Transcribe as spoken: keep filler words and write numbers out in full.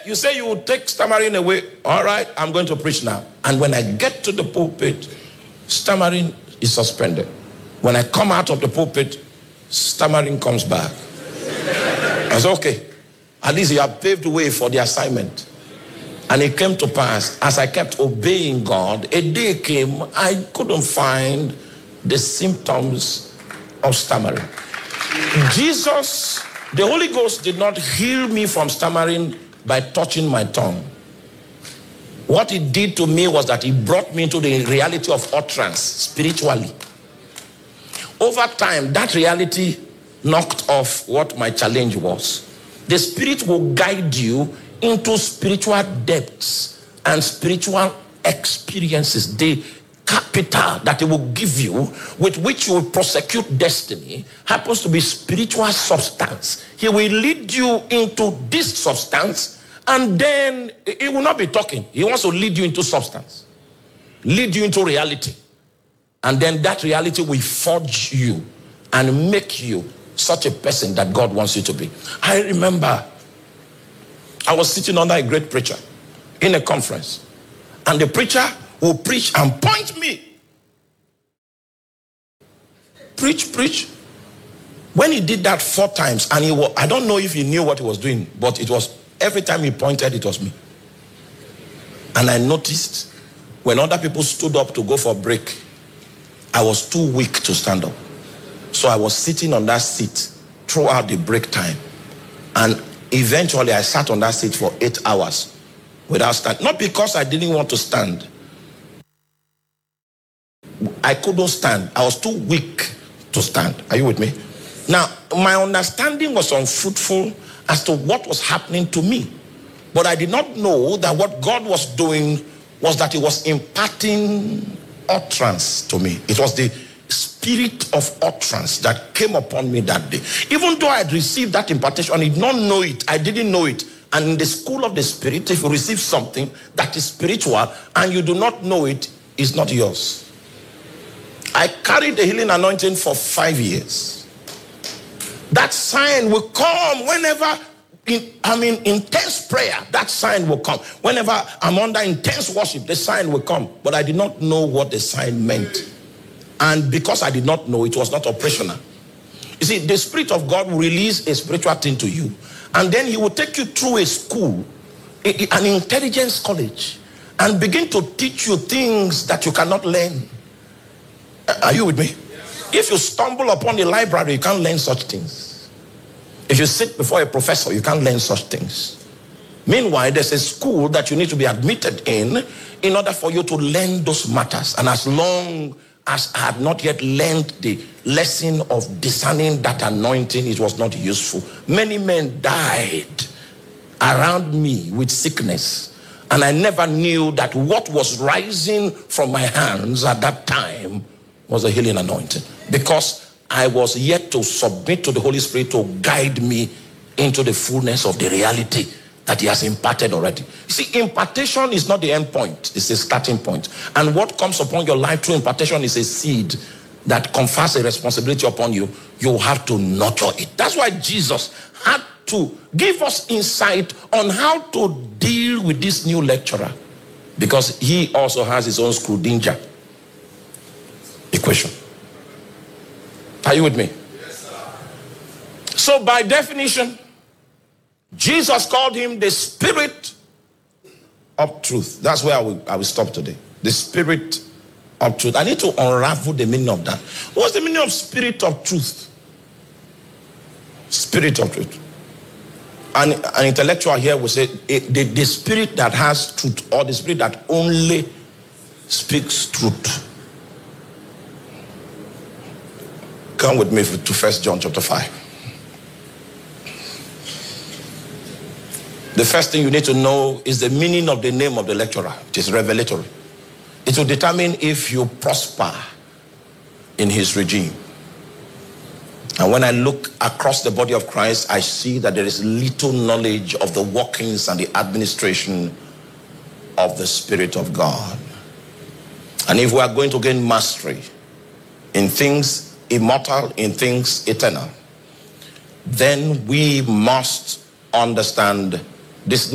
you say you will take stammering away. All right, I'm going to preach now. And when I get to the pulpit, stammering is suspended. When I come out of the pulpit, stammering comes back. I said, okay, at least you have paved the way for the assignment. And it came to pass, as I kept obeying God, a day came, I couldn't find the symptoms of stammering. Jesus, the Holy Ghost did not heal me from stammering by touching my tongue. What he did to me was that he brought me into the reality of utterance spiritually. Over time, that reality knocked off what my challenge was. The Spirit will guide you into spiritual depths and spiritual experiences. The capital that he will give you with which you will prosecute destiny happens to be spiritual substance. He will lead you into this substance, and then he will not be talking. He wants to lead you into substance, lead you into reality. And then that reality will forge you and make you such a person that God wants you to be. I remember I was sitting under a great preacher in a conference, and the preacher will preach and point me. Preach, preach. When he did that four times, and he was, I don't know if he knew what he was doing, but it was every time he pointed, it was me. And I noticed when other people stood up to go for a break, I was too weak to stand up. So I was sitting on that seat throughout the break time. And eventually I sat on that seat for eight hours without standing. Not because I didn't want to stand. I couldn't stand. I was too weak to stand. Are you with me? Now, my understanding was unfruitful as to what was happening to me. But I did not know that what God was doing was that he was imparting utterance to me. It was the spirit of utterance that came upon me that day. Even though I had received that impartation, I did not know it. I didn't know it. And in the school of the Spirit, if you receive something that is spiritual and you do not know it, it's not yours. I carried the healing anointing for five years. That sign will come whenever in, I'm in intense prayer. That sign will come. Whenever I'm under intense worship, the sign will come. But I did not know what the sign meant. And because I did not know, it was not operational. You see, the Spirit of God will release a spiritual thing to you. And then he will take you through a school, an intelligence college, and begin to teach you things that you cannot learn. Are you with me? If you stumble upon the library, you can't learn such things. If you sit before a professor, you can't learn such things. Meanwhile, there's a school that you need to be admitted in in order for you to learn those matters. And as long as I had not yet learned the lesson of discerning that anointing, it was not useful. Many men died around me with sickness, and I never knew that what was rising from my hands at that time was a healing anointing, because I was yet to submit to the Holy Spirit to guide me into the fullness of the reality that he has imparted already. You see, impartation is not the end point, it's a starting point. And what comes upon your life through impartation is a seed that confers a responsibility upon you. You have to nurture it. That's why Jesus had to give us insight on how to deal with this new lecturer, because he also has his own Schrödinger equation. Are you with me? Yes, sir. So by definition, Jesus called him the Spirit of Truth. That's where I will, I will stop today. The Spirit of Truth. I need to unravel the meaning of that. What's the meaning of Spirit of Truth? Spirit of Truth. An, an intellectual here will say the, the Spirit that has truth, or the Spirit that only speaks truth. Come with me to First John chapter five. The first thing you need to know is the meaning of the name of the lecturer. It is revelatory. It will determine if you prosper in his regime. And when I look across the body of Christ, I see that there is little knowledge of the workings and the administration of the Spirit of God. And if we are going to gain mastery in things immortal, in things eternal, then we must understand this